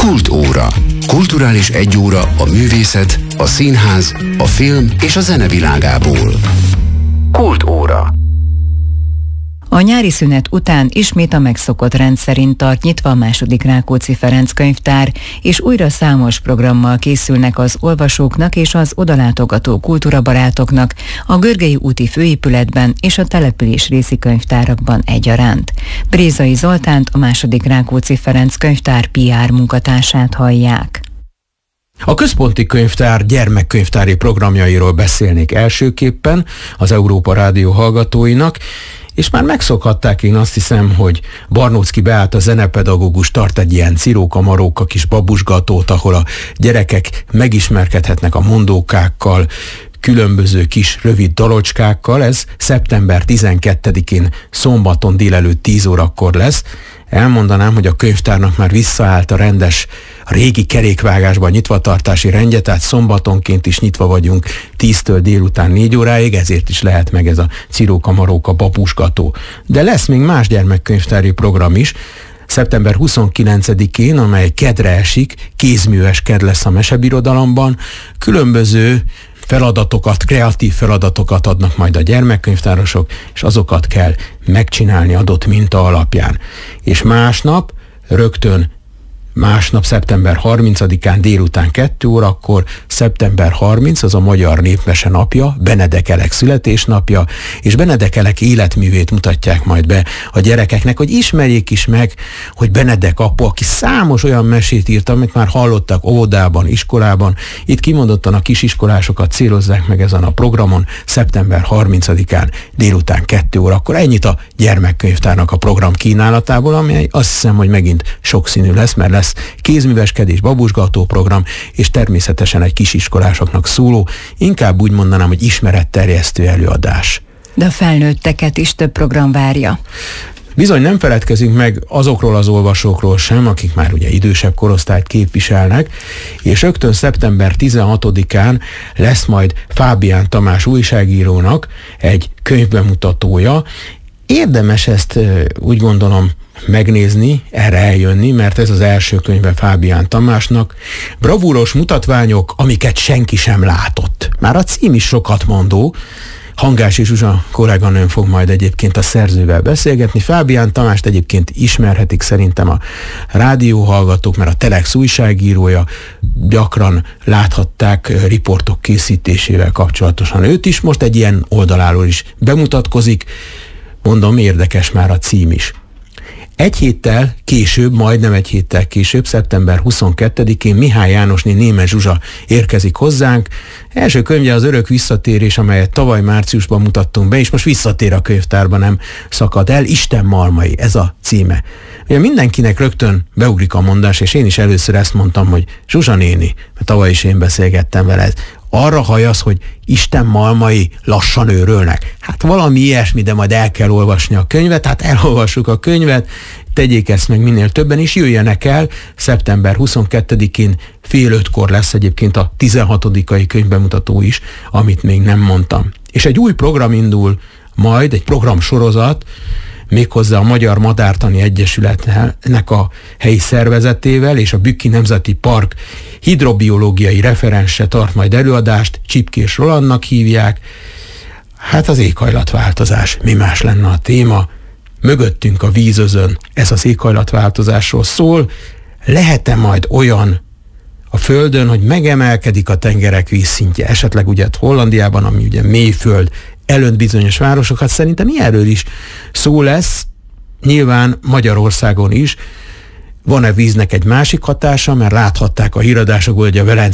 Kultóra. Kulturális egyóra a művészet, a színház, a film és a zene világából. Kultóra. A nyári szünet után ismét a megszokott rend szerint tart nyitva a második Rákóczi Ferenc könyvtár, és újra számos programmal készülnek az olvasóknak és az odalátogató kultúrabarátoknak a Görgei úti főépületben és a település részi könyvtárakban egyaránt. Brézai Zoltánt, a második Rákóczi Ferenc könyvtár PR munkatársát hallják. A Központi Könyvtár gyermekkönyvtári programjairól beszélnék elsőképpen az Európa Rádió hallgatóinak, és már megszokhatták, én azt hiszem, hogy Barnóczky Beáta zenepedagógus tart egy ilyen ciróka-maróka kis babusgatót, ahol a gyerekek megismerkedhetnek a mondókákkal, különböző kis rövid dalocskákkal. Ez szeptember 12-én szombaton délelőtt 10 órakor lesz. Elmondanám, hogy a könyvtárnak már visszaállt a rendes, a régi kerékvágásban nyitvatartási rendje, tehát szombatonként is nyitva vagyunk 10-től délután 4 óráig, ezért is lehet meg ez a ciróka-maróka babusgató. De lesz még más gyermekkönyvtári program is. Szeptember 29-én, amely kedre esik, kézműves ked lesz a mesebirodalomban, különböző feladatokat, kreatív feladatokat adnak majd a gyermekkönyvtárosok, és azokat kell megcsinálni adott minta alapján. És másnap, szeptember 30-án délután 2 órakor, szeptember 30, az a Magyar Népmese napja, Benedek Elek születésnapja, és Benedek Elek életművét mutatják majd be a gyerekeknek, hogy ismerjék is meg, hogy Benedek apu, aki számos olyan mesét írt, amit már hallottak óvodában, iskolában. Itt kimondottan a kisiskolásokat célozzák meg ezen a programon, szeptember 30-án délután 2 órakor. Ennyit a gyermekkönyvtárnak a program kínálatából, ami azt hiszem, hogy megint sokszínű lesz, mert lesz kézműveskedés, babusgató program, és természetesen egy kisiskolásoknak szóló, inkább úgy mondanám, hogy ismeretterjesztő előadás. De a felnőtteket is több program várja. Bizony nem feledkezünk meg azokról az olvasókról sem, akik már ugye idősebb korosztályt képviselnek, és rögtön szeptember 16-án lesz majd Fábián Tamás újságírónak egy könyvbemutatója. Érdemes ezt úgy gondolom megnézni, erre eljönni, mert ez az első könyve Fábián Tamásnak. Bravúros mutatványok, amiket senki sem látott. Már a cím is sokat mondó. Hangási Zsuzsa kolléganőm fog majd egyébként a szerzővel beszélgetni. Fábián Tamást egyébként ismerhetik szerintem a rádióhallgatók, mert a Telex újságírója, gyakran láthatták riportok készítésével kapcsolatosan őt is. Most egy ilyen oldaláról is bemutatkozik. Mondom, érdekes már a cím is. Egy héttel később, majdnem egy héttel később, szeptember 22-én Mihály Jánosné Németh Zsuzsa érkezik hozzánk. Első könyve az Örök visszatérés, amelyet tavaly márciusban mutattunk be, és most visszatér a könyvtárba, nem szakad el. Isten malmai, ez a címe. Ugye mindenkinek rögtön beugrik a mondás, és én is először ezt mondtam, hogy Zsuzsa néni, mert tavaly is én beszélgettem vele, arra hajasz, hogy Isten malmai lassan őrölnek. Hát valami ilyesmi, de majd el kell olvasni a könyvet, hát elolvassuk a könyvet, tegyék ezt meg minél többen, és jöjjenek el. Szeptember 22-én fél 5-kor lesz egyébként a 16-ai könyvbemutató is, amit még nem mondtam. És egy új program indul majd, egy programsorozat, méghozzá a Magyar Madártani Egyesületnek a helyi szervezetével, és a Bükki Nemzeti Park hidrobiológiai referense tart majd előadást, Csipkés Rolandnak hívják. Hát az éghajlatváltozás, mi más lenne a téma? Mögöttünk a vízözön, ez az éghajlatváltozásról szól. Lehet-e majd olyan a Földön, hogy megemelkedik a tengerek vízszintje, esetleg ugye Hollandiában, ami ugye mélyföld, elönt bizonyos városokat, szerintem ilyenről is szó lesz, nyilván Magyarországon is. Van-e víznek egy másik hatása, mert láthatták a híradásokból, hogy a